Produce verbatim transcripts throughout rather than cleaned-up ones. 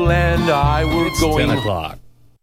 Bill and I were It's going... ten o'clock.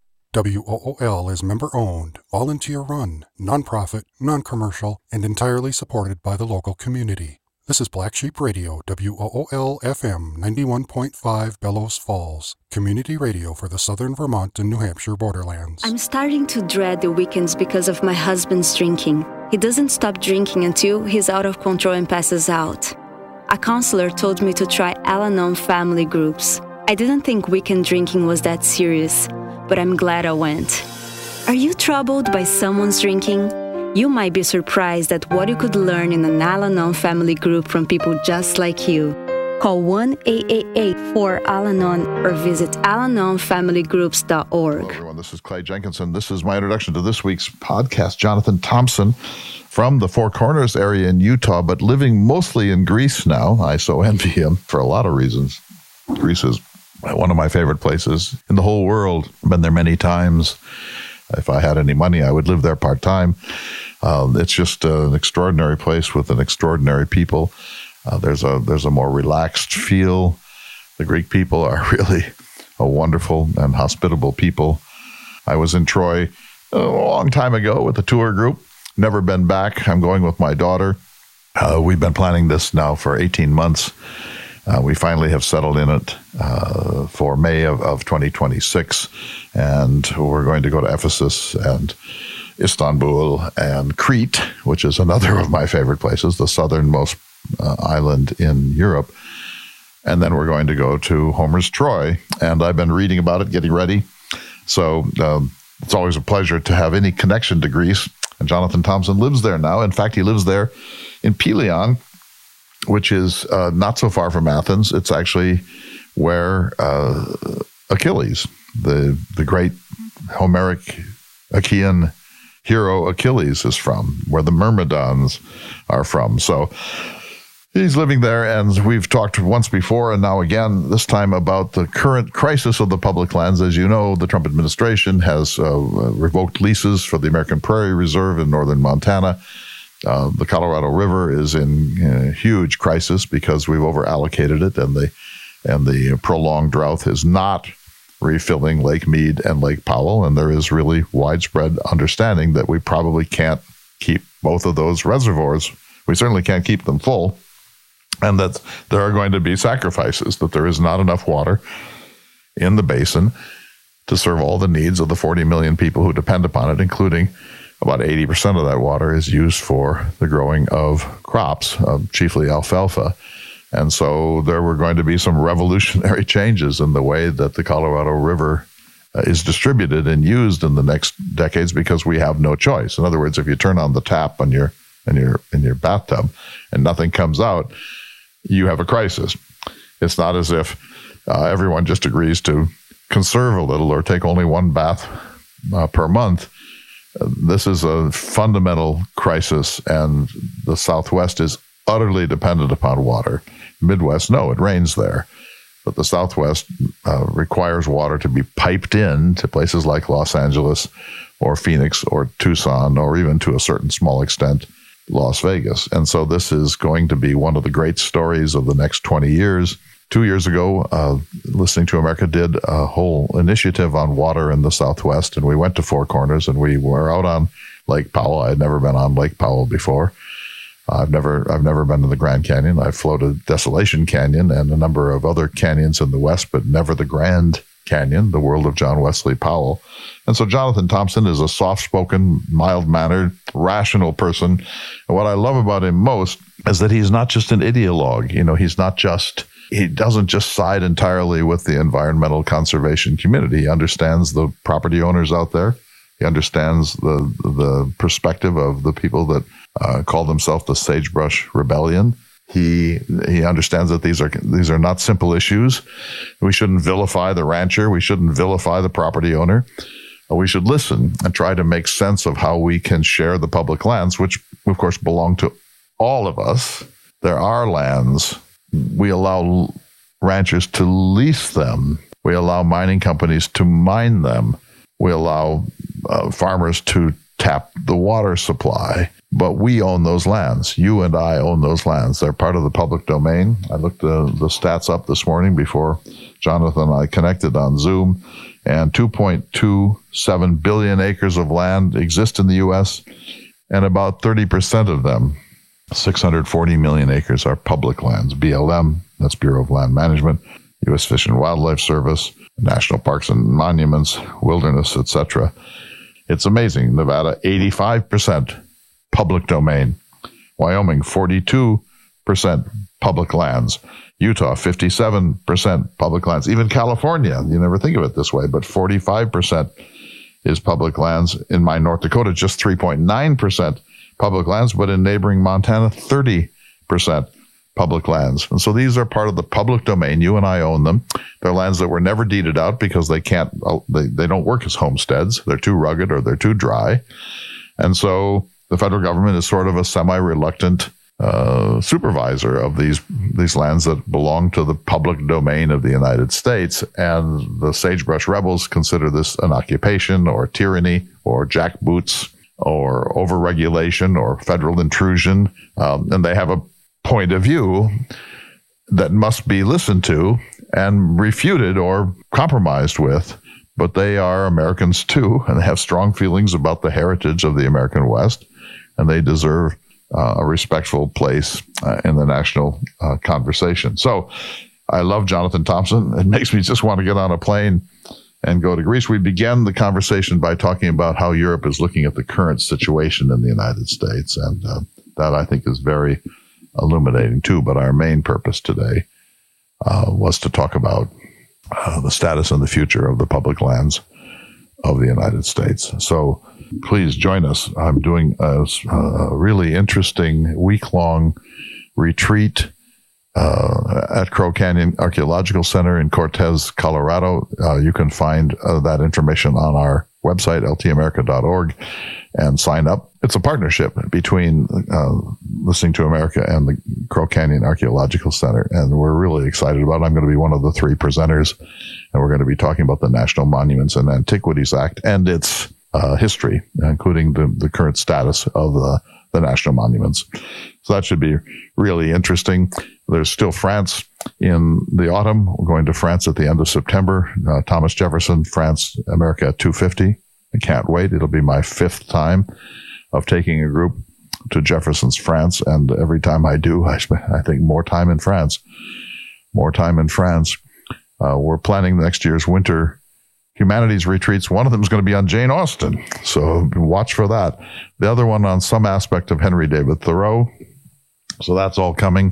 W O O L is member-owned, volunteer-run, non-profit, non-commercial, and entirely supported by the local community. This is Black Sheep Radio, W O O L F M ninety-one point five Bellows Falls, community radio for the southern Vermont and New Hampshire borderlands. I'm starting to dread the weekends because of my husband's drinking. He doesn't stop drinking until he's out of control and passes out. A counselor told me to try Al-Anon family groups. I didn't think weekend drinking was that serious, but I'm glad I went. Are you troubled by someone's drinking? You might be surprised at what you could learn in an Al-Anon family group from people just like you. Call one eight eight eight four Al Anon or visit al anon family groups dot org. Hello, everyone. This is Clay Jenkinson. This is my introduction to this week's podcast. Jonathan Thompson from the Four Corners area in Utah, but living mostly in Greece now. I so envy him for a lot of reasons. Greece is one of my favorite places in the whole world. I've been there many times. If I had any money, I would live there part-time. Um, it's just uh, an extraordinary place with an extraordinary people. Uh, there's a there's a more relaxed feel. The Greek people are really a wonderful and hospitable people. I was in Troy a long time ago with a tour group. Never been back. I'm going with my daughter. Uh, we've been planning this now for eighteen months. Uh, we finally have settled in it uh, for May of, of twenty twenty-six, and we're going to go to Ephesus and Istanbul and Crete, which is another of my favorite places, the southernmost uh, island in Europe. And then we're going to go to Homer's Troy, and I've been reading about it, getting ready. So um, it's always a pleasure to have any connection to Greece. And Jonathan Thompson lives there now. In fact, he lives there in Pelion, which is uh, not so far from Athens. It's actually where uh, Achilles, the the great Homeric Achaean hero Achilles, is from, where the Myrmidons are from. So he's living there, and we've talked once before and now again, this time about the current crisis of the public lands. As you know, the Trump administration has uh, revoked leases for the American Prairie Reserve in northern Montana. Uh, the Colorado River is in a huge crisis because we've over-allocated it, and the and the prolonged drought is not refilling Lake Mead and Lake Powell, and there is really widespread understanding that we probably can't keep both of those reservoirs. We certainly can't keep them full, and that there are going to be sacrifices, that there is not enough water in the basin to serve all the needs of the forty million people who depend upon it, including about eighty percent of that water is used for the growing of crops, uh, chiefly alfalfa. And so there were going to be some revolutionary changes in the way that the Colorado River uh, is distributed and used in the next decades, because we have no choice. In other words, if you turn on the tap on your in your in your bathtub and nothing comes out, you have a crisis. It's not as if uh, everyone just agrees to conserve a little or take only one bath uh, per month. Uh, this is a fundamental crisis, and the Southwest is utterly dependent upon water. Midwest, no, it rains there. But the Southwest uh, requires water to be piped in to places like Los Angeles or Phoenix or Tucson, or even to a certain small extent, Las Vegas. And so this is going to be one of the great stories of the next twenty years. Two years ago, uh, Listening to America did a whole initiative on water in the Southwest, and we went to Four Corners, and we were out on Lake Powell. I had never been on Lake Powell before. I've never I've never been to the Grand Canyon. I've floated Desolation Canyon and a number of other canyons in the West, but never the Grand Canyon, the world of John Wesley Powell. And so Jonathan Thompson is a soft-spoken, mild-mannered, rational person. And what I love about him most is that he's not just an ideologue. You know, he's not just, he doesn't just side entirely with the environmental conservation community. He understands the property owners out there. He understands the the perspective of the people that uh, call themselves the Sagebrush Rebellion. He he understands that these are these are not simple issues. We shouldn't vilify the rancher. We shouldn't vilify the property owner. We should listen and try to make sense of how we can share the public lands, which of course belong to all of us. There are lands. We allow ranchers to lease them. We allow mining companies to mine them. We allow uh, farmers to tap the water supply. But we own those lands. You and I own those lands. They're part of the public domain. I looked the, the stats up this morning before Jonathan and I connected on Zoom, and two point two seven billion acres of land exist in the U S, and about thirty percent of them, six hundred forty million acres, are public lands. B L M, that's Bureau of Land Management, U S Fish and Wildlife Service, National Parks and Monuments, Wilderness, et cetera. It's amazing. Nevada, eighty-five percent public domain. Wyoming, forty-two percent public lands. Utah, fifty-seven percent public lands. Even California, you never think of it this way, but forty-five percent is public lands. In my North Dakota, just three point nine percent public lands, but in neighboring Montana, thirty percent public lands. And so these are part of the public domain. You and I own them. They're lands that were never deeded out because they can't, they, they don't work as homesteads. They're too rugged or they're too dry. And so the federal government is sort of a semi-reluctant uh, supervisor of these these lands that belong to the public domain of the United States. And the sagebrush rebels consider this an occupation or tyranny or jackboots or overregulation or federal intrusion. Um, and they have a point of view that must be listened to and refuted or compromised with. But they are Americans too, and they have strong feelings about the heritage of the American West, and they deserve uh, a respectful place uh, in the national uh, conversation. So I love Jonathan Thompson. It makes me just want to get on a plane and go to Greece. We began the conversation by talking about how Europe is looking at the current situation in the United States, and uh, that I think is very illuminating too. But our main purpose today uh, was to talk about uh, the status and the future of the public lands of the United States. So please join us. I'm doing a, a really interesting week-long retreat uh, at Crow Canyon Archaeological Center in Cortez, Colorado. Uh, you can find uh, that information on our website, L T America dot org, and sign up. It's a partnership between uh, Listening to America and the Crow Canyon Archaeological Center, and we're really excited about it. I'm going to be one of the three presenters, and we're going to be talking about the National Monuments and Antiquities Act and its uh, history, including the, the current status of the, the national monuments. So that should be really interesting. There's still France in the autumn. We're going to France at the end of September. Uh, Thomas Jefferson, France, America at two fifty. I can't wait. It'll be my fifth time of taking a group to Jefferson's France, and every time I do, I spend, I think, more time in France. More time in France. Uh, we're planning next year's winter humanities retreats. One of them is going to be on Jane Austen, so watch for that. The other one on some aspect of Henry David Thoreau. So that's all coming.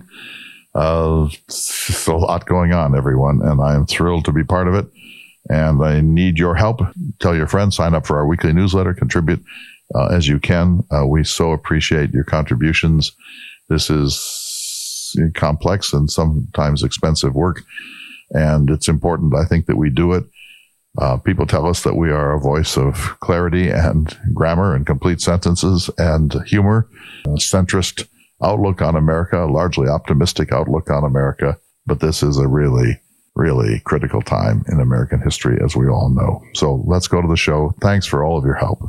Uh, it's just a lot going on, everyone, and I am thrilled to be part of it. And I need your help. Tell your friends, sign up for our weekly newsletter, contribute uh, as you can. Uh, we so appreciate your contributions. This is complex and sometimes expensive work, and it's important, I think, that we do it. Uh, people tell us that we are a voice of clarity and grammar and complete sentences and humor, a centrist outlook on America, a largely optimistic outlook on America. But this is a really, really critical time in American history, as we all know. So let's go to the show. Thanks for all of your help.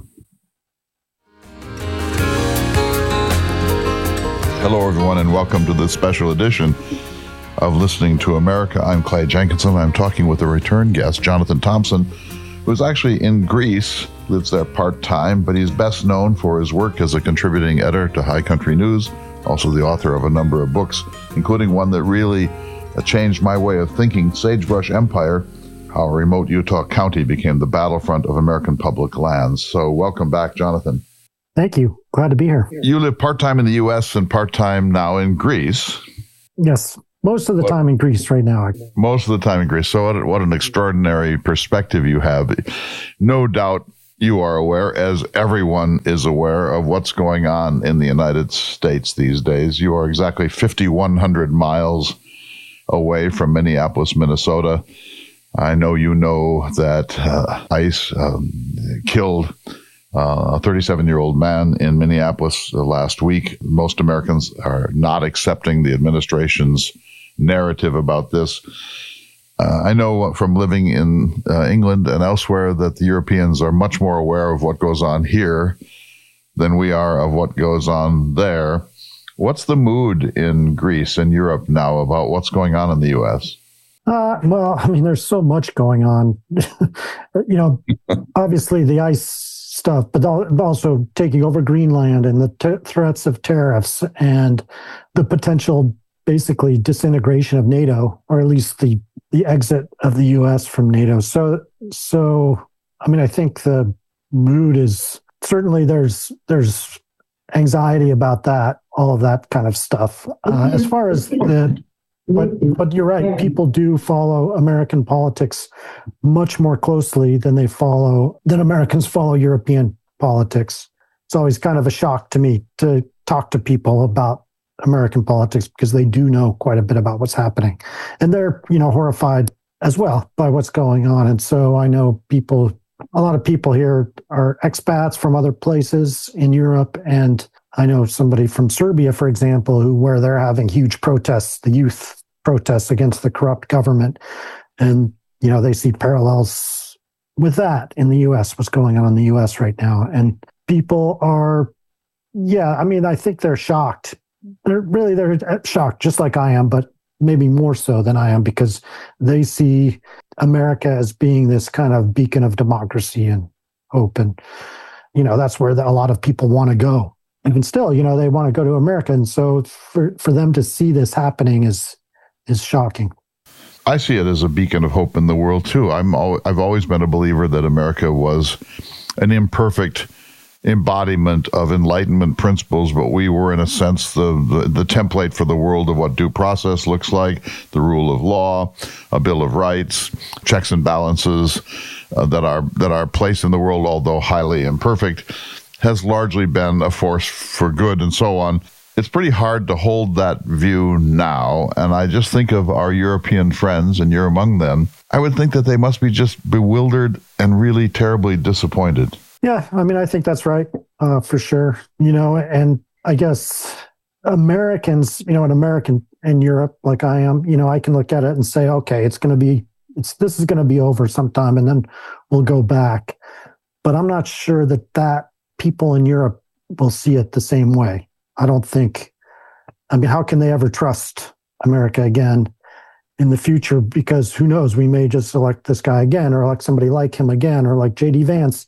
Hello, everyone, and welcome to this special edition of Listening to America. I'm Clay Jenkinson. I'm talking with a return guest, Jonathan Thompson, who's actually in Greece, lives there part-time, but he's best known for his work as a contributing editor to High Country News, also the author of a number of books, including one that really changed my way of thinking, Sagebrush Empire, how a remote Utah county became the battlefront of American public lands. So welcome back, Jonathan. Thank you. Glad to be here. You live part-time in the U S and part-time now in Greece. Yes, most of the what, time in Greece right now. Most of the time in Greece. So what, what an extraordinary perspective you have. No doubt you are aware, as everyone is aware, of what's going on in the United States these days. You are exactly fifty-one hundred miles away from Minneapolis, Minnesota. I know you know that uh, ICE um, killed uh, a thirty-seven-year-old man in Minneapolis uh, last week. Most Americans are not accepting the administration's narrative about this. Uh, I know from living in uh, England and elsewhere that the Europeans are much more aware of what goes on here than we are of what goes on there. What's the mood in Greece and Europe now about what's going on in the U S? Uh, well, I mean, there's so much going on. you know, obviously the ICE stuff, but also taking over Greenland and the t- threats of tariffs and the potential, basically, disintegration of NATO, or at least the the exit of the U S from NATO. So, so I mean, I think the mood is certainly there's there's anxiety about that, all of that kind of stuff. Uh, as far as the But but you're right. People do follow American politics much more closely than they follow than Americans follow European politics. It's always kind of a shock to me to talk to people about American politics because they do know quite a bit about what's happening, and they're you know horrified as well by what's going on. And so I know people, a lot of people here are expats from other places in Europe, and I know somebody from Serbia, for example, who where they're having huge protests, the youth protests against the corrupt government. And, you know, they see parallels with that in the U S, what's going on in the U S right now. And people are, yeah, I mean, I think they're shocked. They're really, they're shocked, just like I am, but maybe more so than I am, because they see America as being this kind of beacon of democracy and hope. And, you know, that's where the, a lot of people want to go. Even still, you know, they want to go to America. And so for, for them to see this happening is is shocking. I see it as a beacon of hope in the world, too. I'm al- I've always been a believer that America was an imperfect embodiment of Enlightenment principles, but we were, in a sense, the, the, the template for the world of what due process looks like, the rule of law, a Bill of Rights, checks and balances uh, that are that are placed in the world, although highly imperfect, has largely been a force for good and so on. It's pretty hard to hold that view now, and I just think of our European friends, and you're among them. I would think that they must be just bewildered and really terribly disappointed. Yeah, I mean, I think that's right, uh, for sure. You know, and I guess Americans, you know, an American in Europe, like I am, you know, I can look at it and say, okay, it's going to be, it's this is going to be over sometime, and then we'll go back. But I'm not sure that that people in Europe will see it the same way. I don't think, I mean, how can they ever trust America again in the future? Because who knows, we may just elect this guy again, or elect somebody like him again, or like J D Vance.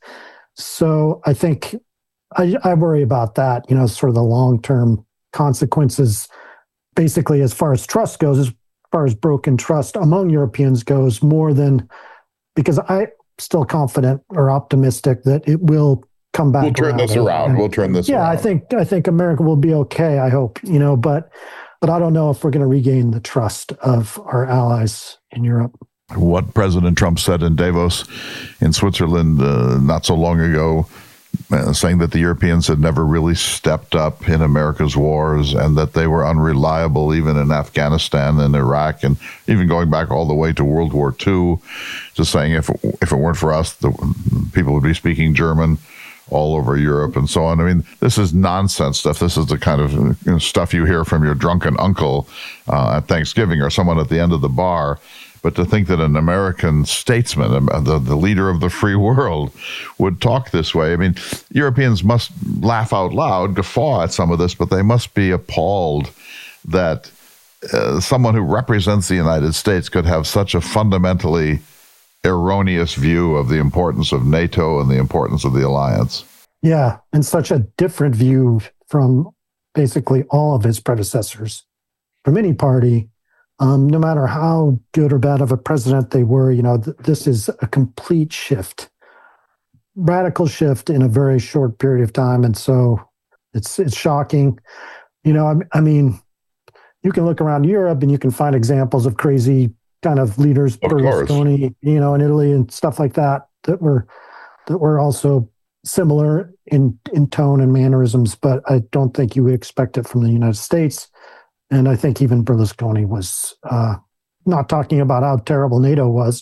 So I think I, I worry about that, you know, sort of the long-term consequences, basically, as far as trust goes, as far as broken trust among Europeans goes, more than, because I'm still confident or optimistic that it will come back. We'll turn around. this around. And, we'll turn this yeah, around. I think I think America will be okay, I hope, you know, but but I don't know if we're going to regain the trust of our allies in Europe. What President Trump said in Davos in Switzerland uh, not so long ago, uh, saying that the Europeans had never really stepped up in America's wars and that they were unreliable even in Afghanistan and Iraq, and even going back all the way to World War Two, just saying if it, if it weren't for us, the people would be speaking German all over Europe and so on. I mean, this is nonsense stuff. This is the kind of you know, stuff you hear from your drunken uncle uh, at Thanksgiving or someone at the end of the bar. But to think that an American statesman, the, the leader of the free world, would talk this way, I mean, Europeans must laugh out loud, guffaw at some of this, but they must be appalled that uh, someone who represents the United States could have such a fundamentally erroneous view of the importance of NATO and the importance of the alliance. Yeah, and such a different view from basically all of his predecessors from any party. Um, no matter how good or bad of a president they were, you know, th- this is a complete shift, radical shift in a very short period of time. And so it's it's shocking. You know, I, I mean, you can look around Europe and you can find examples of crazy kind of leaders, of Berlusconi, you know, in Italy and stuff like that, that were that were also similar in, in tone and mannerisms. But I don't think you would expect it from the United States. And I think even Berlusconi was uh, not talking about how terrible NATO was.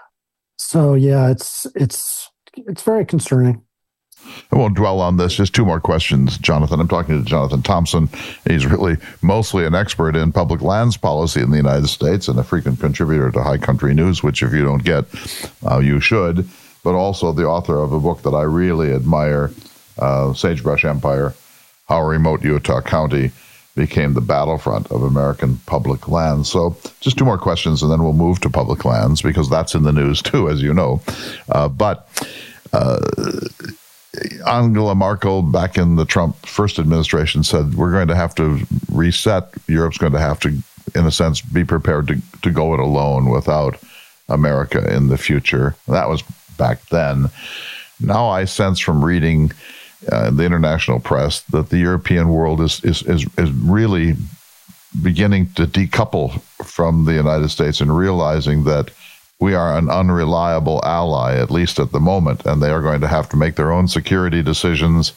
So yeah, it's it's it's very concerning. I won't dwell on this. Just two more questions, Jonathan. I'm talking to Jonathan Thompson. He's really mostly an expert in public lands policy in the United States and a frequent contributor to High Country News, which if you don't get, uh, you should. But also the author of a book that I really admire, uh, Sagebrush Empire, how remote Utah County became the battlefront of American public lands. So just two more questions, and then we'll move to public lands, because that's in the news too, as you know. Uh, but uh, Angela Merkel, back in the Trump first administration, said we're going to have to reset. Europe's going to have to, in a sense, be prepared to, to go it alone without America in the future. That was back then. Now I sense from reading Uh, the international press that the European world is, is is is really beginning to decouple from the United States and realizing that we are an unreliable ally, at least at the moment, and they are going to have to make their own security decisions,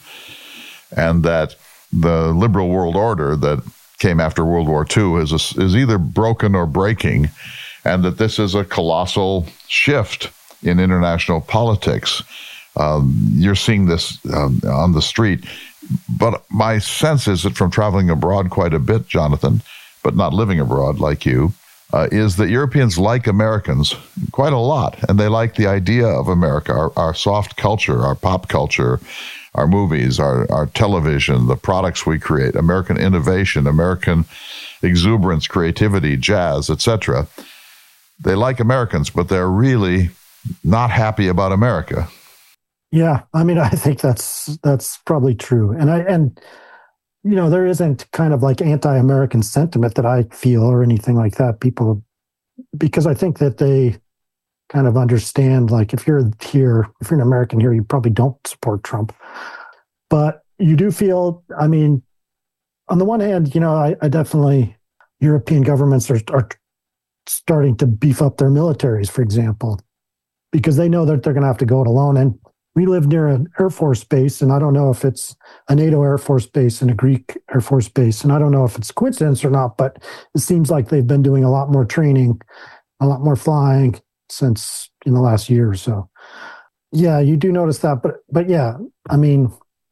and that the liberal world order that came after World War Two is a, is either broken or breaking, and that this is a colossal shift in international politics. Um, you're seeing this um, on the street. But my sense is that from traveling abroad quite a bit, Jonathan, but not living abroad like you, uh, is that Europeans like Americans quite a lot. And they like the idea of America, our, our soft culture, our pop culture, our movies, our, our television, the products we create, American innovation, American exuberance, creativity, jazz, et cetera. They like Americans, but they're really not happy about America. Yeah, I mean, I think that's that's probably true, and I and you know there isn't kind of like anti-American sentiment that I feel or anything like that. People, because I think that they kind of understand, like, if you're here, if you're an American here, you probably don't support Trump, but you do feel. I mean, on the one hand, you know, I, I definitely European governments are are starting to beef up their militaries, for example, because they know that they're going to have to go it alone. And we live near an Air Force base, and I don't know if it's a NATO Air Force base and a Greek Air Force base, and I don't know if it's coincidence or not, but it seems like they've been doing a lot more training, a lot more flying since in the last year or so. Yeah, you do notice that, but but yeah, I mean,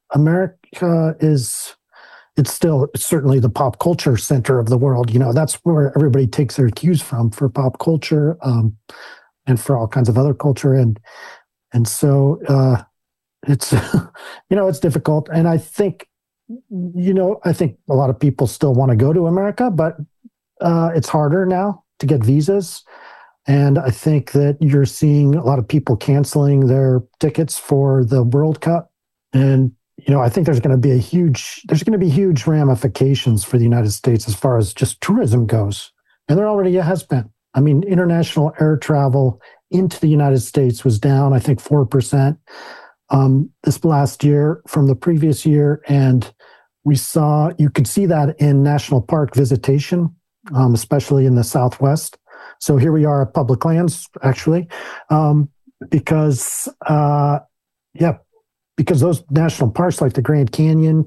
America is, it's still it's certainly the pop culture center of the world. You know, that's where everybody takes their cues from for pop culture um, and for all kinds of other culture. And And so uh, it's, you know, it's difficult. And I think, you know, I think a lot of people still want to go to America, but uh, it's harder now to get visas. And I think that you're seeing a lot of people canceling their tickets for the World Cup. And, you know, I think there's going to be a huge, there's going to be huge ramifications for the United States as far as just tourism goes. And there already has been. I mean, international air travel into the United States was down, I think, four percent um, this last year from the previous year. And we saw, you could see that in national park visitation, um, especially in the Southwest. So here we are at public lands, actually, um, because, uh, yeah, because those national parks like the Grand Canyon,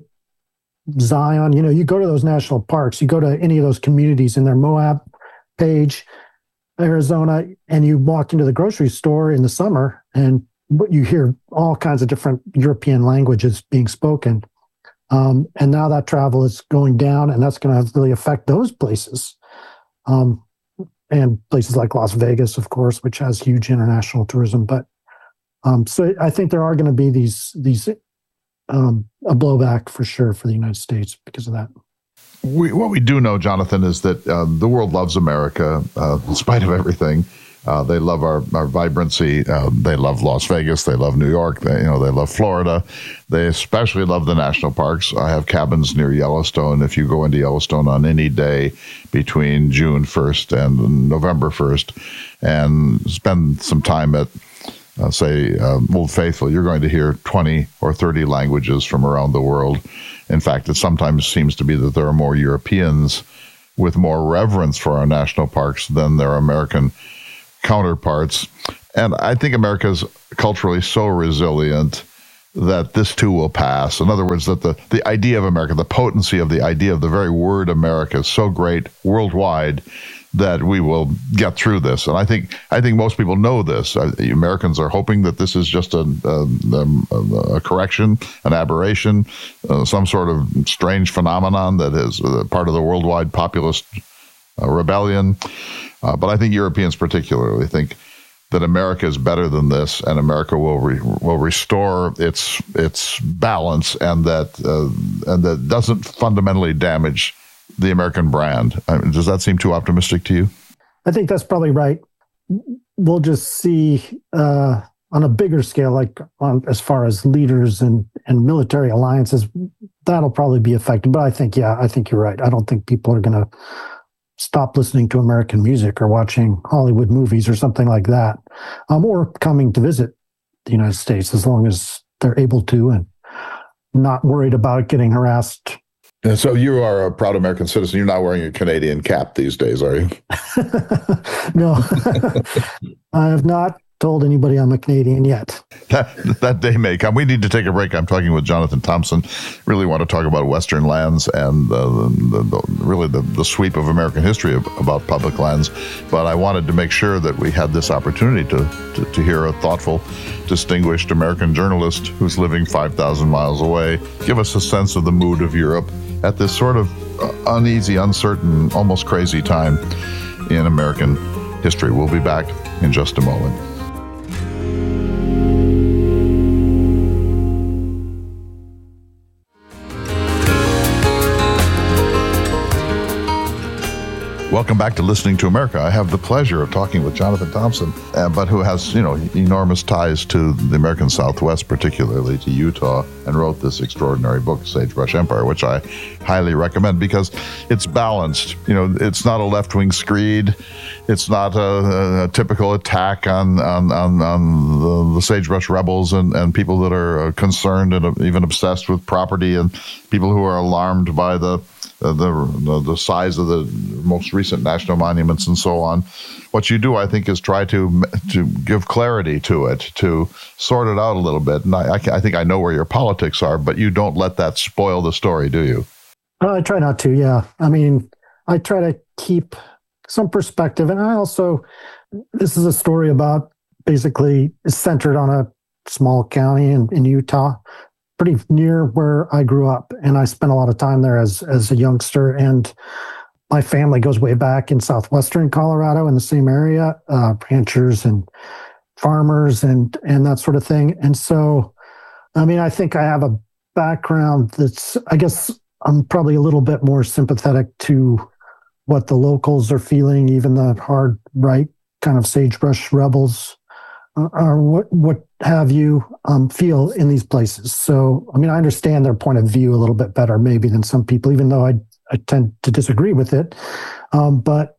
Zion, you know, you go to those national parks, you go to any of those communities in their Moab page, Arizona, and you walk into the grocery store in the summer and you hear all kinds of different European languages being spoken. Um, and now that travel is going down, and that's going to really affect those places. Um, and places like Las Vegas, of course, which has huge international tourism. But um, so I think there are going to be these, these um, a blowback for sure for the United States because of that. We, what we do know, Jonathan, is that um, the world loves America uh, in spite of everything. Uh, they love our, our vibrancy. Uh, they love Las Vegas. They love New York. They, you know, they love Florida. They especially love the national parks. I have cabins near Yellowstone. If you go into Yellowstone on any day between June first and November first and spend some time at, uh, say, uh, Old Faithful, you're going to hear twenty or thirty languages from around the world. In fact, it sometimes seems to be that there are more Europeans with more reverence for our national parks than their American counterparts. And I think America is culturally so resilient that this too will pass. In other words, that the, the idea of America, the potency of the idea of the very word America is so great worldwide that we will get through this. And I think I think most people know this. Uh, Americans are hoping that this is just a, a, a correction, an aberration, uh, some sort of strange phenomenon that is uh, part of the worldwide populist uh, rebellion. Uh, but I think Europeans particularly think that America is better than this, and America will re, will restore its its balance, and that uh, and that doesn't fundamentally damage the American brand. I mean, does that seem too optimistic to you? I think that's probably right. We'll just see uh, on a bigger scale, like on, as far as leaders and, and military alliances, that'll probably be affected. But I think, yeah, I think you're right. I don't think people are going to stop listening to American music or watching Hollywood movies or something like that, um, or coming to visit the United States, as long as they're able to and not worried about getting harassed. And so you are a proud American citizen. You're not wearing a Canadian cap these days, are you? No, I have not told anybody I'm a Canadian yet. That, that day may come. We need to take a break. I'm talking with Jonathan Thompson. Really want to talk about Western lands and uh, the, the, really the, the sweep of American history of, about public lands. But I wanted to make sure that we had this opportunity to, to, to hear a thoughtful, distinguished American journalist who's living five thousand miles away give us a sense of the mood of Europe at this sort of uneasy, uncertain, almost crazy time in American history. We'll be back in just a moment. Welcome back to Listening to America. I have the pleasure of talking with Jonathan Thompson, uh, but who has, you know, enormous ties to the American Southwest, particularly to Utah, and wrote this extraordinary book, Sagebrush Empire, which I highly recommend because it's balanced. You know, it's not a left-wing screed. It's not a, a typical attack on on, on, on the, the Sagebrush rebels and, and people that are concerned and even obsessed with property and people who are alarmed by the Uh, the, the the size of the most recent national monuments and so on. What you do, I think, is try to to give clarity to it, to sort it out a little bit. And I, I, I think I know where your politics are, but you don't let that spoil the story, do you? Uh, I try not to, yeah. I mean, I try to keep some perspective. And I also, this is a story about basically centered on a small county in, in Utah, pretty near where I grew up. And I spent a lot of time there as, as a youngster. And my family goes way back in southwestern Colorado in the same area, uh, ranchers and farmers and, and that sort of thing. And so, I mean, I think I have a background that's, I guess I'm probably a little bit more sympathetic to what the locals are feeling, even the hard right kind of sagebrush rebels uh, or what, what have you um, feel in these places. So, I mean, I understand their point of view a little bit better maybe than some people, even though I, I tend to disagree with it. Um, but,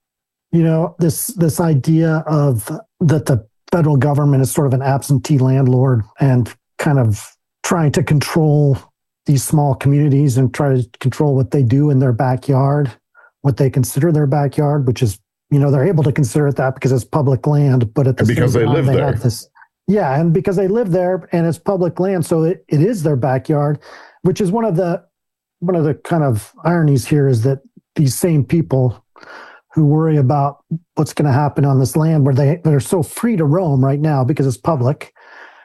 you know, this, this idea of that the federal government is sort of an absentee landlord and kind of trying to control these small communities and try to control what they do in their backyard, what they consider their backyard, which is, you know, they're able to consider it that because it's public land, but at the because same they time, live they there. have this, yeah, and because they live there and it's public land, so it, it is their backyard, which is one of the one of the kind of ironies here is that these same people who worry about what's going to happen on this land where they they're so free to roam right now because it's public,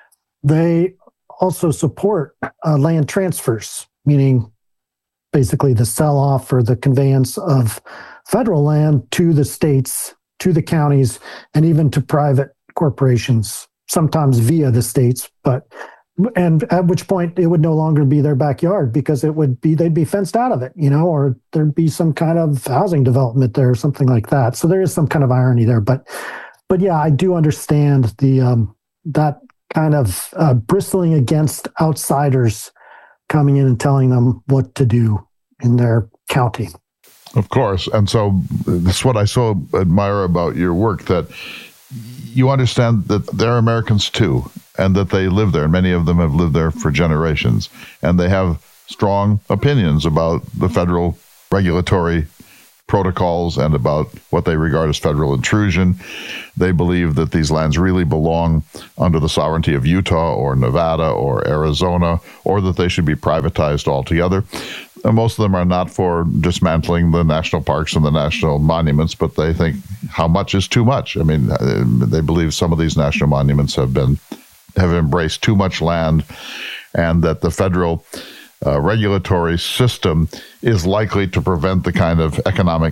they also support uh, land transfers, meaning basically the sell-off or the conveyance of federal land to the states, to the counties, and even to private corporations, sometimes via the states, but and at which point it would no longer be their backyard because it would be they'd be fenced out of it, you know, or there'd be some kind of housing development there or something like that. So there is some kind of irony there, but but yeah, I do understand the um, that kind of uh, bristling against outsiders coming in and telling them what to do in their county. Of course. And so that's what I so admire about your work, that you understand that they're Americans too, and that they live there. Many of them have lived there for generations, and they have strong opinions about the federal regulatory protocols and about what they regard as federal intrusion. They believe that these lands really belong under the sovereignty of Utah or Nevada or Arizona, or that they should be privatized altogether. And most of them are not for dismantling the national parks and the national monuments, but they think how much is too much. I mean, they believe some of these national monuments have been have embraced too much land, and that the federal uh, regulatory system is likely to prevent the kind of economic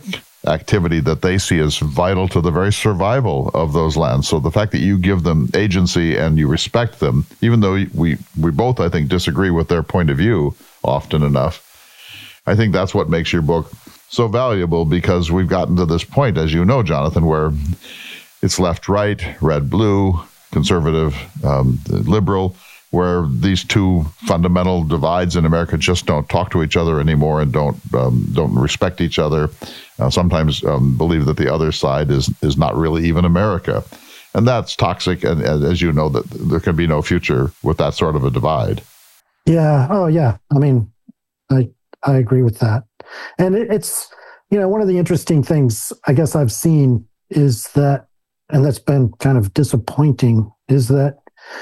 activity that they see as vital to the very survival of those lands. So the fact that you give them agency and you respect them, even though we, we both, I think, disagree with their point of view often enough, I think that's what makes your book so valuable, because we've gotten to this point, as you know, Jonathan, where it's left, right, red, blue, conservative, um, liberal, where these two fundamental divides in America just don't talk to each other anymore and don't um, don't respect each other. Uh, sometimes um, believe that the other side is is not really even America, and that's toxic. And, and as you know, that there can be no future with that sort of a divide. Yeah. Oh, yeah. I mean, I I agree with that. And it, it's, you know, one of the interesting things I guess I've seen is that, and that's been kind of disappointing, is that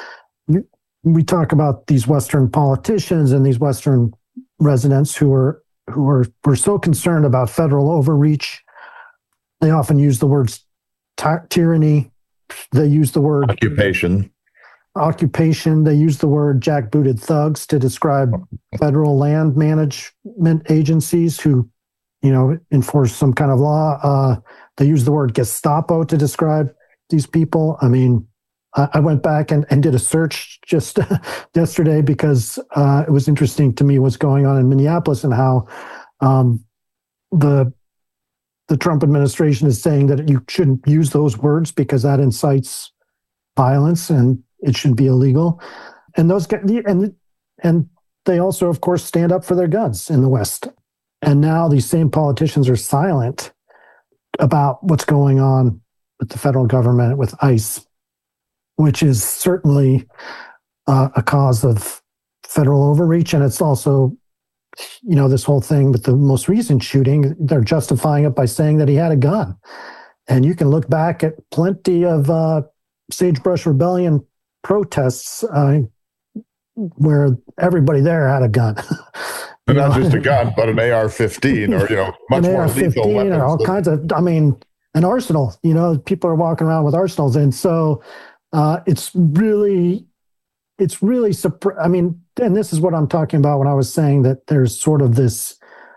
we talk about these Western politicians and these Western residents who are who are were so concerned about federal overreach. They often use the words ty- tyranny. They use the word occupation. Occupation. They use the word jackbooted thugs to describe federal land management agencies who, you know, enforce some kind of law. Uh, they use the word Gestapo to describe these people. I mean, I went back and, and did a search just yesterday because uh, it was interesting to me what's going on in Minneapolis and how um, the the Trump administration is saying that you shouldn't use those words because that incites violence and it should be illegal. And those and and they also, of course, stand up for their guns in the West. And now these same politicians are silent about what's going on with the federal government, with ICE, which is certainly uh, a cause of federal overreach. And it's also, you know, this whole thing with the most recent shooting, they're justifying it by saying that he had a gun. And you can look back at plenty of uh, Sagebrush Rebellion protests uh, where everybody there had a gun. And not just a gun, but an A R fifteen or, you know, much more lethal weapons. Or all kinds of, I mean, an arsenal, you know, people are walking around with arsenals. And so uh, it's really, it's really, surpri- I mean, and this is what I'm talking about when I was saying that there's sort of this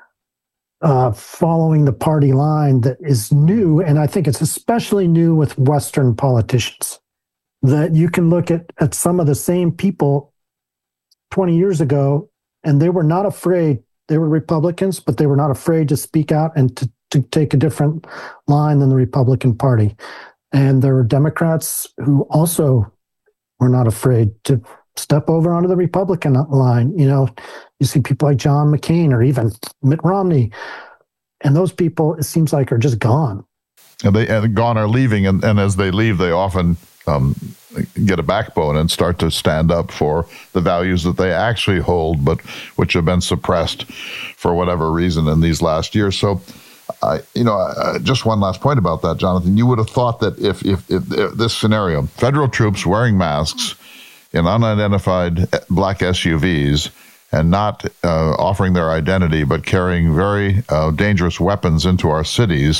uh, following the party line that is new. And I think it's especially new with Western politicians, that you can look at, at some of the same people twenty years ago, and they were not afraid. They were Republicans, but they were not afraid to speak out and to, to take a different line than the Republican Party. And there were Democrats who also were not afraid to step over onto the Republican line. You know, you see people like John McCain or even Mitt Romney, and those people, it seems like, are just gone. And they and gone are leaving, and, and as they leave, they often um, get a backbone and start to stand up for the values that they actually hold, but which have been suppressed for whatever reason in these last years. So, uh, you know, uh, just one last point about that, Jonathan. You would have thought that if, if, if, if this scenario, federal troops wearing masks in unidentified black S U Vs and not uh, offering their identity, but carrying very uh, dangerous weapons into our cities,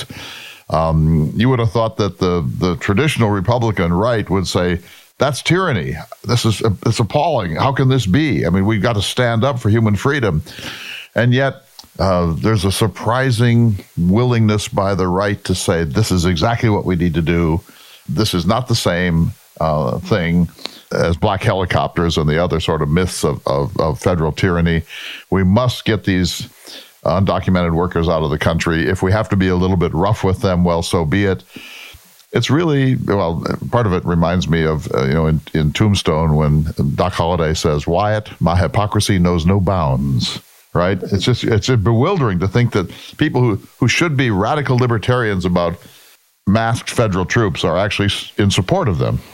Um, you would have thought that the, the traditional Republican right would say, that's tyranny. This is it's appalling. How can this be? I mean, we've got to stand up for human freedom. And yet uh, there's a surprising willingness by the right to say, this is exactly what we need to do. This is not the same uh, thing as black helicopters and the other sort of myths of, of, of federal tyranny. We must get these undocumented workers out of the country. If we have to be a little bit rough with them, well, so be it. It's really, well, part of it reminds me of, uh, you know, in, in Tombstone when Doc Holliday says, Wyatt, my hypocrisy knows no bounds, right? It's just, it's bewildering to think that people who, who should be radical libertarians about masked federal troops are actually in support of them.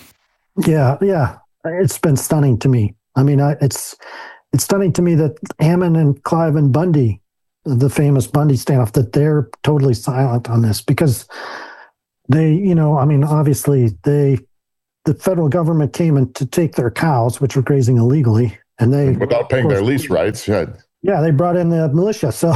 Yeah, yeah. It's been stunning to me. I mean, I, it's, It's stunning to me that Ammon and Cliven Bundy, the famous Bundy standoff, that they're totally silent on this because they, you know, I mean, obviously they, the federal government came in to take their cows, which were grazing illegally, and they without paying course, their lease rights. Yeah, yeah, they brought in the militia, so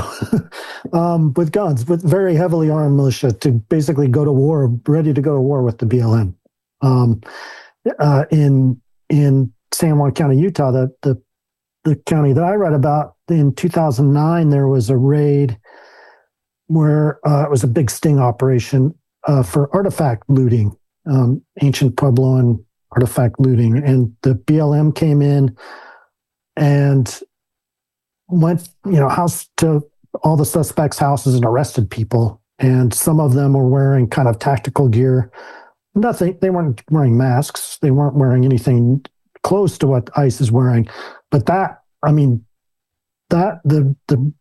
um, with guns, with very heavily armed militia to basically go to war, ready to go to war with the B L M. Um, uh, in in San Juan County, Utah, the the the county that I read about, in two thousand nine, there was a raid. where uh, it was a big sting operation uh, for artifact looting, um, ancient Puebloan artifact looting. And the B L M came in and went, you know, house to all the suspects' houses and arrested people. And some of them were wearing kind of tactical gear. Nothing, they weren't wearing masks. They weren't wearing anything close to what ICE is wearing. But that, I mean, that, the, the,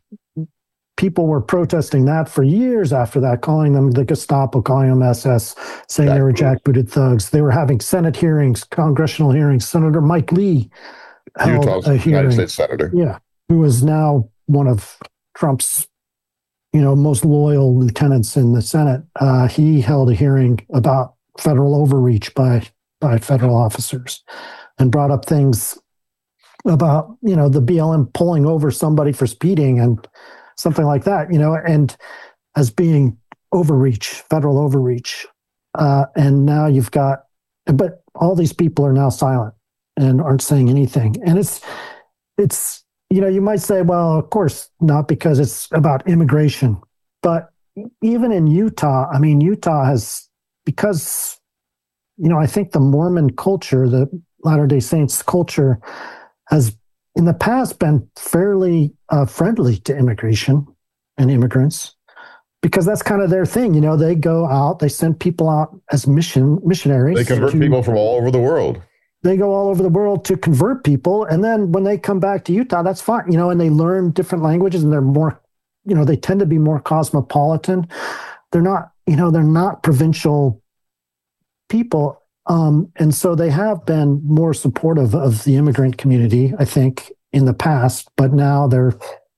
people were protesting that for years after that, calling them the Gestapo, calling them S S, saying they were jackbooted thugs. They were having Senate hearings, congressional hearings. Senator Mike Lee held Utah's a hearing. United States Senator. Yeah, who is now one of Trump's, you know, most loyal lieutenants in the Senate. Uh, he held a hearing about federal overreach by by federal officers and brought up things about, you know, the B L M pulling over somebody for speeding and something like that, you know, and as being overreach, federal overreach. Uh, and now you've got, but all these people are now silent and aren't saying anything. And it's, it's, you know, you might say, well, of course not, because it's about immigration. But even in Utah, I mean, Utah has, because, you know, I think the Mormon culture, the Latter-day Saints culture has in the past been fairly uh, friendly to immigration and immigrants, because that's kind of their thing. You know, they go out, they send people out as mission missionaries. They convert to, people from all over the world. They go all over the world to convert people. And then when they come back to Utah, that's fine, you know, and they learn different languages and they're more, you know, they tend to be more cosmopolitan. They're not, you know, they're not provincial people. Um, and so they have been more supportive of the immigrant community, I think, in the past, but now they're,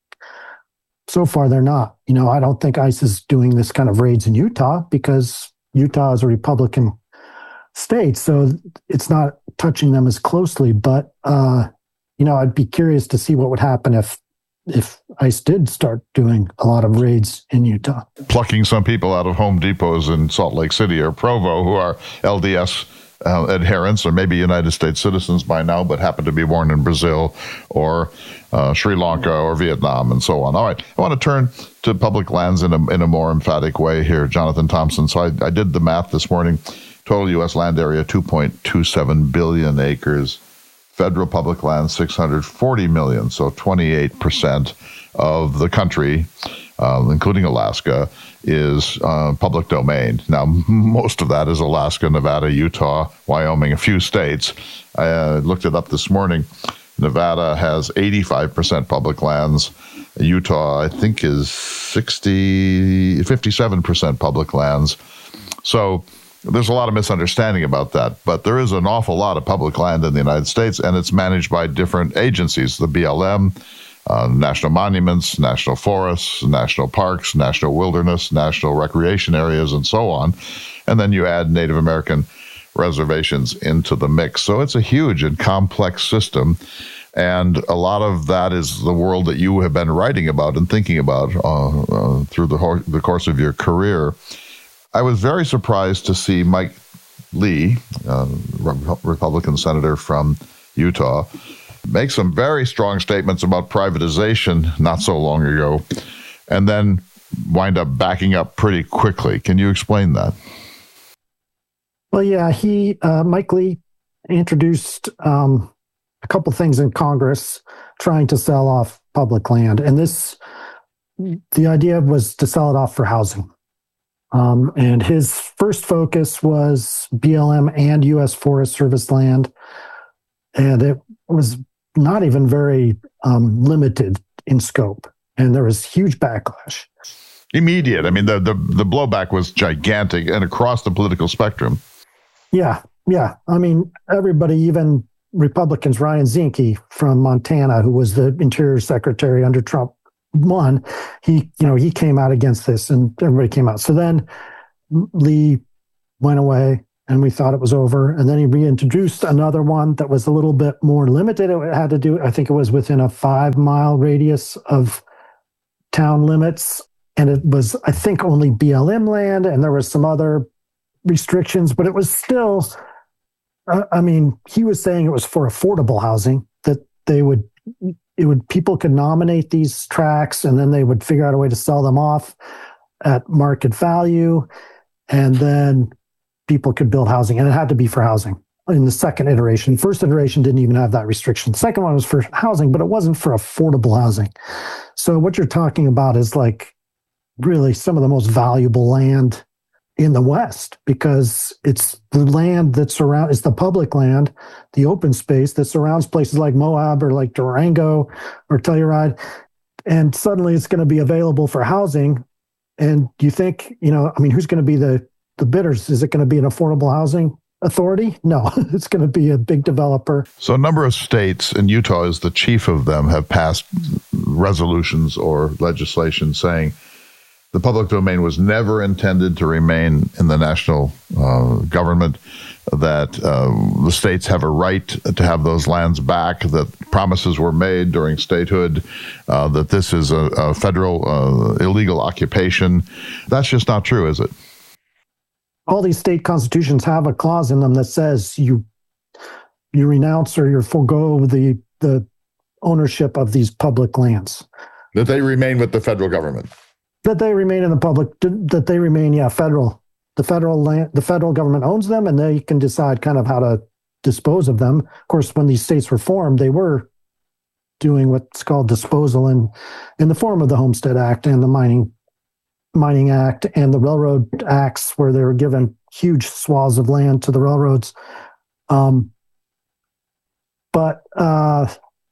so far they're not. You know, I don't think ICE is doing this kind of raids in Utah because Utah is a Republican state, so it's not touching them as closely. But, uh, you know, I'd be curious to see what would happen if if ICE did start doing a lot of raids in Utah. Plucking some people out of Home Depots in Salt Lake City or Provo who are L D S uh, adherents or maybe United States citizens by now, but happen to be born in Brazil or uh, Sri Lanka or Vietnam and so on. All right, I want to turn to public lands in a, in a more emphatic way here, Jonathan Thompson. So I, I did the math this morning. Total U S land area, two point two seven billion acres. Federal public land, six hundred forty million, so twenty-eight percent of the country, uh, including Alaska, is uh, public domain. Now, most of that is Alaska, Nevada, Utah, Wyoming, a few states. I uh, looked it up this morning. Nevada has eighty-five percent public lands. Utah, I think, is sixty, fifty-seven percent public lands. So there's a lot of misunderstanding about that, but there is an awful lot of public land in the United States, and it's managed by different agencies, the B L M, uh, national monuments, national forests, national parks, national wilderness, national recreation areas, and so on. And then you add Native American reservations into the mix. So it's a huge and complex system, and a lot of that is the world that you have been writing about and thinking about uh, uh, through the, ho- the course of your career. I was very surprised to see Mike Lee, uh, Republican senator from Utah, make some very strong statements about privatization not so long ago, and then wind up backing up pretty quickly. Can you explain that? Well, yeah, he, uh, Mike Lee, introduced um, a couple things in Congress trying to sell off public land, and this, the idea was to sell it off for housing. Um, and his first focus was B L M and U S Forest Service land. And it was not even very um, limited in scope. And there was huge backlash. Immediate. I mean, the, the, the blowback was gigantic and across the political spectrum. Yeah. Yeah. I mean, everybody, even Republicans, Ryan Zinke from Montana, who was the Interior Secretary under Trump, One, he, you know, he came out against this and everybody came out. So then Lee went away and we thought it was over. And then he reintroduced another one that was a little bit more limited. It had to do, I think it was within a five mile radius of town limits. And it was, I think, only B L M land. And there was some other restrictions, but it was still, uh, I mean, he was saying it was for affordable housing, that they would it would people could nominate these tracts, and then they would figure out a way to sell them off at market value, and then people could build housing, and it had to be for housing. In the second iteration, first iteration didn't even have that restriction. The second one was for housing, but it wasn't for affordable housing. So what you're talking about is like really some of the most valuable land in the West, because it's the land that surrounds, it's the public land, the open space that surrounds places like Moab or like Durango or Telluride. And suddenly it's going to be available for housing. And you think, you know, I mean, who's going to be the, the bidders? Is it going to be an affordable housing authority? No, it's going to be a big developer. So a number of states, and Utah is the chief of them, have passed resolutions or legislation saying the public domain was never intended to remain in the national uh, government, that uh, the states have a right to have those lands back, that promises were made during statehood, uh, that this is a, a federal uh, illegal occupation. That's just not true, is it? All these state constitutions have a clause in them that says you you renounce or you forego the the ownership of these public lands. That they remain with the federal government. That they remain in the public, that they remain, yeah, federal. The federal land, the federal government owns them, and they can decide kind of how to dispose of them. Of course, when these states were formed, they were doing what's called disposal in, in the form of the Homestead Act and the Mining Mining Act and the Railroad Acts, where they were given huge swaths of land to the railroads. Um, but uh,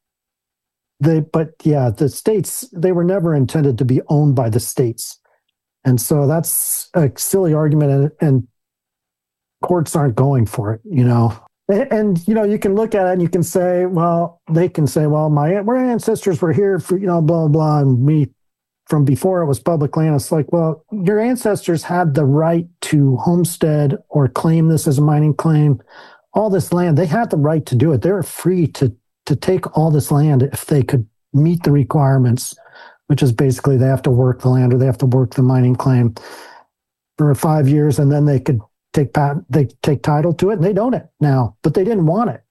they, but yeah, the states, they were never intended to be owned by the states. And so that's a silly argument, and, and courts aren't going for it, you know. And, and, you know, you can look at it and you can say, well, they can say, well, my, my ancestors were here for, you know, blah, blah, blah, and me from before it was public land. It's like, well, your ancestors had the right to homestead or claim this as a mining claim. All this land, they had the right to do it. They were free to to take all this land if they could meet the requirements, which is basically they have to work the land or they have to work the mining claim for five years, and then they could take patent, they take title to it, and they own it now. But they didn't want it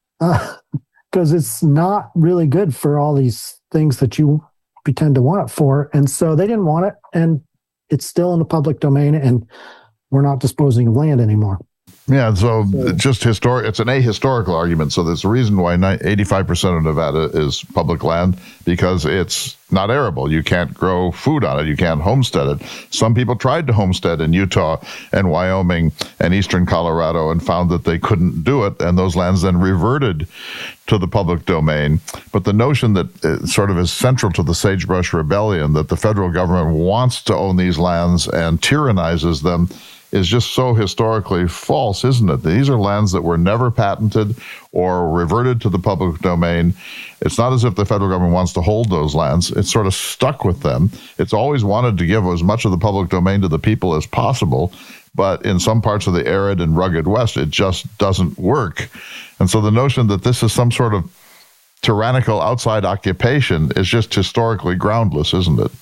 because uh, it's not really good for all these things that you pretend to want it for. And so they didn't want it, and it's still in the public domain, and we're not disposing of land anymore. Yeah, so just historic, it's an ahistorical argument. So there's a reason why eighty-five percent of Nevada is public land, because it's not arable. You can't grow food on it. You can't homestead it. Some people tried to homestead in Utah and Wyoming and eastern Colorado and found that they couldn't do it, and those lands then reverted to the public domain. But the notion that it sort of is central to the Sagebrush Rebellion, that the federal government wants to own these lands and tyrannizes them, is just so historically false, isn't it? These are lands that were never patented or reverted to the public domain. It's not as if the federal government wants to hold those lands. It's sort of stuck with them. It's always wanted to give as much of the public domain to the people as possible, but in some parts of the arid and rugged West, it just doesn't work. And so the notion that this is some sort of tyrannical outside occupation is just historically groundless, isn't it?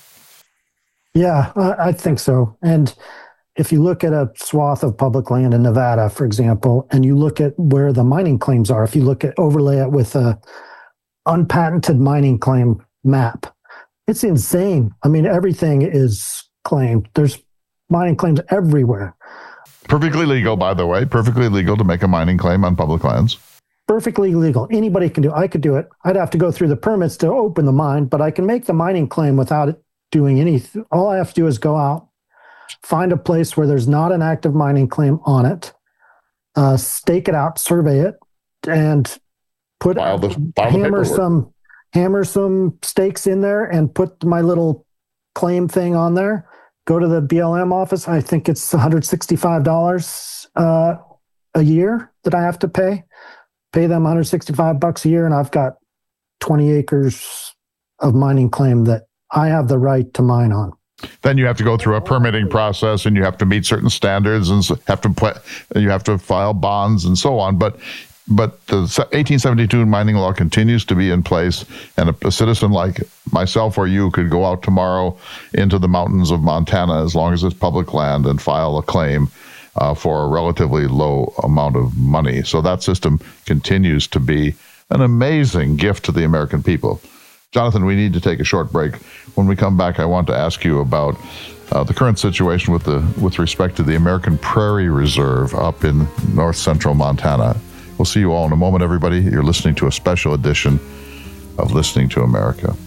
Yeah, I think so. And if you look at a swath of public land in Nevada, for example, and you look at where the mining claims are, if you look at overlay it with a unpatented mining claim map, it's insane. I mean, everything is claimed. There's mining claims everywhere. Perfectly legal, by the way, perfectly legal to make a mining claim on public lands. Perfectly legal. Anybody can do it. I could do it. I'd have to go through the permits to open the mine, but I can make the mining claim without it doing anything. All I have to do is go out, find a place where there's not an active mining claim on it, uh, stake it out, survey it, and put file the, file hammer the some hammer some stakes in there and put my little claim thing on there. Go to the B L M office. I think it's one hundred sixty-five dollars uh, a year that I have to pay. Pay them one hundred sixty-five bucks a year, and I've got twenty acres of mining claim that I have the right to mine on. Then you have to go through a permitting process, and you have to meet certain standards, and have to put, you have to file bonds and so on. But but the eighteen seventy-two mining law continues to be in place, and a, a citizen like myself or you could go out tomorrow into the mountains of Montana, as long as it's public land, and file a claim uh, for a relatively low amount of money. So that system continues to be an amazing gift to the American people. Jonathan, we need to take a short break. When we come back, I want to ask you about uh, the current situation with the with respect to the American Prairie Reserve up in north central Montana. We'll see you all in a moment, everybody. You're listening to a special edition of Listening to America.